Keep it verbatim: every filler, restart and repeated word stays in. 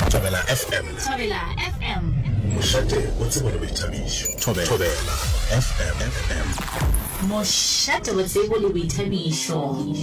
Thobela F M. Thobela F M. Moshate o tsebo le boithabiso. Thobela F M. Moshate o tsebo le boithabiso.